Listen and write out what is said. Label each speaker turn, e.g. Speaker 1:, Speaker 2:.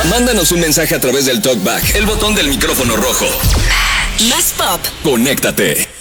Speaker 1: Mándanos un mensaje a través del TalkBack, el botón del micrófono rojo.
Speaker 2: Más pop.
Speaker 1: Conéctate.